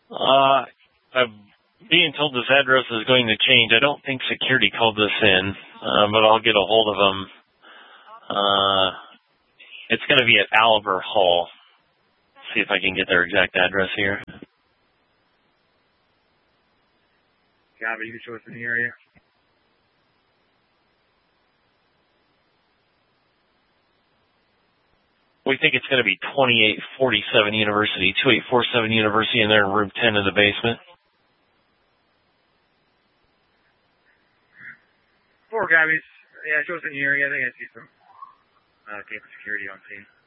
I'm being told this address is going to change. I don't think security called this in, but I'll get a hold of them. It's going to be at Oliver Hall. See if I can get their exact address here. Yeah, but you can show us in the area. We think it's going to be 2847 University, 2847 University, and they're in room 10 in the basement. 4 copies. Yeah, show us in the area. I think I see some campus security on scene.